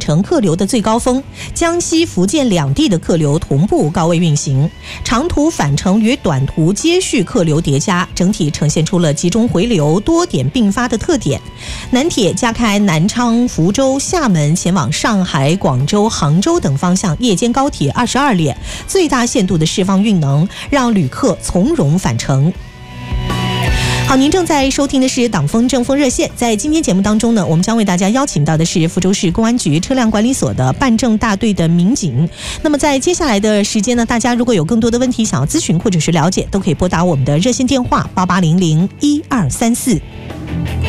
程客流的最高峰，江西、福建两地的客流同步高位运行，长途返程与短途接续客流叠加，整体呈现出了集中回流、多点并发的特点。南铁加开南昌、福州、厦门前往上海、广州、杭州等方向夜间高铁22列，最大限度的释放运能，让旅客从容返程。好，您正在收听的是党风政风热线。在今天节目当中呢，我们将为大家邀请到的是福州市公安局车辆管理所的办证大队的民警。那么在接下来的时间呢，大家如果有更多的问题想要咨询或者是了解，都可以拨打我们的热线电话88001234。